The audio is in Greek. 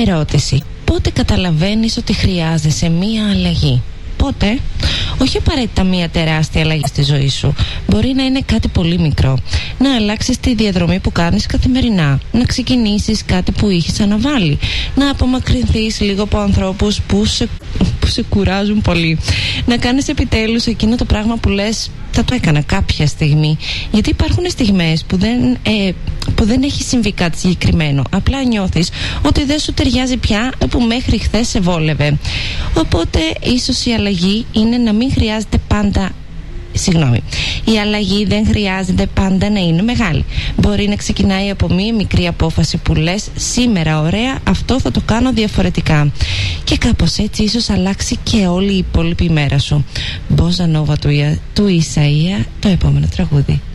Ερώτηση. Πότε καταλαβαίνεις ότι χρειάζεσαι μία αλλαγή? Πότε? Όχι απαραίτητα μία τεράστια αλλαγή στη ζωή σου. Μπορεί να είναι κάτι πολύ μικρό. Να αλλάξεις τη διαδρομή που κάνεις καθημερινά. Να ξεκινήσεις κάτι που είχες αναβάλει. Να απομακρυνθείς λίγο από ανθρώπους που σε κουράζουν πολύ. Να κάνεις επιτέλους εκείνο το πράγμα που λες θα το έκανα κάποια στιγμή. Γιατί υπάρχουν στιγμές που δεν έχει συμβεί κάτι συγκεκριμένο. Απλά νιώθεις ότι δεν σου ταιριάζει πια που μέχρι χθες σε βόλευε. Οπότε ίσως η αλλαγή είναι να μην χρειάζεται πάντα. Η αλλαγή δεν χρειάζεται πάντα να είναι μεγάλη. Μπορεί να ξεκινάει από μία μικρή απόφαση που λες σήμερα ωραία, αυτό θα το κάνω διαφορετικά. Και κάπως έτσι ίσως αλλάξει και όλη η υπόλοιπη μέρα σου. Μπόζα Νόβα του Ισαΐα, το επόμενο τραγούδι.